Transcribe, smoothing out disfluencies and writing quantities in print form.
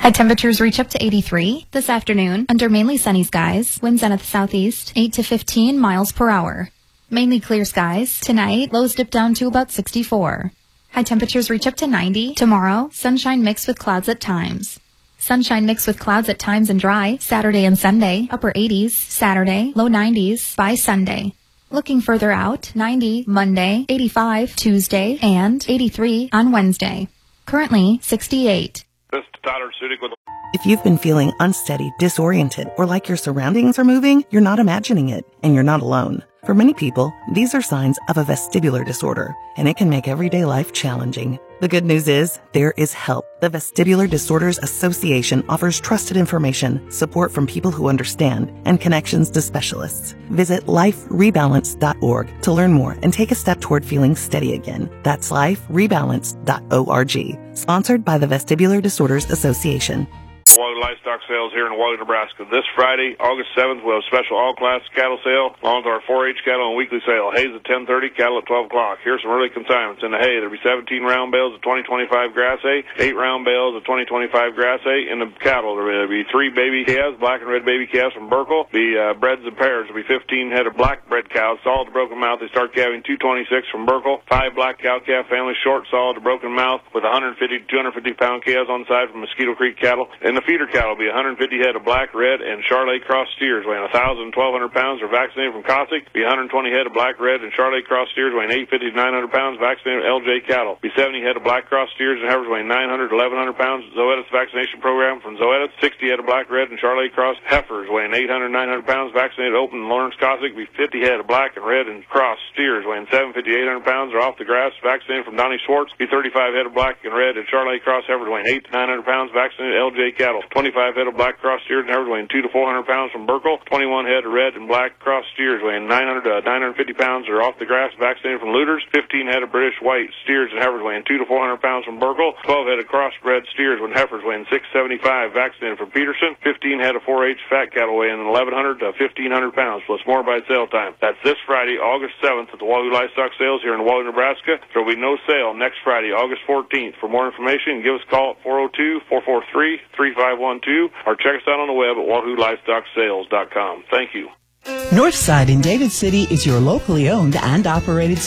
High temperatures reach up to 83 this afternoon under mainly sunny skies. Winds out of the southeast, 8 to 15 miles per hour. Mainly clear skies. Tonight, lows dip down to about 64. High temperatures reach up to 90. Tomorrow, sunshine mixed with clouds at times. Sunshine mixed with clouds at times and dry. Saturday and Sunday, upper 80s. Saturday, low 90s by Sunday. Looking further out, 90 Monday, 85 Tuesday, and 83 on Wednesday. Currently, 68. This is Tyler Sudik with... If you've been feeling unsteady, disoriented, or like your surroundings are moving, you're not imagining it, and you're not alone. For many people, these are signs of a vestibular disorder, and it can make everyday life challenging. The good news is, there is help. The Vestibular Disorders Association offers trusted information, support from people who understand, and connections to specialists. Visit liferebalance.org to learn more and take a step toward feeling steady again. That's liferebalance.org. Sponsored by the Vestibular Disorders Association. Wagyu livestock sales here in Wagyu, Nebraska. This Friday, August 7th, we'll have a special all-class cattle sale along with our 4-H cattle and weekly sale. Hay's at 10:30, cattle at 12 o'clock. Here's some early consignments. In the hay, there'll be 17 round bales of 2025 grass hay, 8 round bales of 2025 grass hay. In the cattle, there'll be 3 baby calves, black and red baby calves from Burkle. Breds and pairs. There'll be 15 head of black bred cows, solid to broken mouth. They start calving 226 from Burkle. 5 black cow-calf families, short, solid to broken mouth, with 150 to 250 pound calves on side from Mosquito Creek cattle. In the feeder cattle, will be 150 head of black, red, and Charolais cross steers weighing 1,000 to 1,200 pounds are vaccinated from Cossack. Be 120 head of black, red, and Charolais cross steers weighing 850 to 900 pounds vaccinated with LJ cattle. Be 70 head of black cross steers and heifers weighing 900 to 1,100 pounds. Zoetis vaccination program from Zoetis. 60 head of black, red, and Charolais cross heifers weighing 800 to 900 pounds vaccinated open in Lawrence Cossack. Be 50 head of black and red and cross steers weighing 750 to 800 pounds are off the grass vaccinated from Donnie Schwartz. Be 35 head of black and red and Charolais cross heifers weighing 8 to 900 pounds vaccinated LJ cattle. 25 head of black cross steers and heifers weighing 200 to 400 pounds from Burkle. 21 head of red and black cross steers weighing 900 to 950 pounds are off the grass vaccinated from Looters. 15 head of British white steers and heifers weighing 200 to 400 pounds from Burkle. 12 head of crossbred steers with heifers weighing 675 vaccinated from Peterson. 15 head of 4-H fat cattle weighing 1,100 to 1,500 pounds plus more by sale time. That's this Friday, August 7th at the Wagyu Livestock Sales here in Wagyu, Nebraska. There will be no sale next Friday, August 14th. For more information, give us a call at 402-443-3512 or check us out on the web at WagyuLivestockSales.com. Thank you. Northside in David City is your locally owned and operated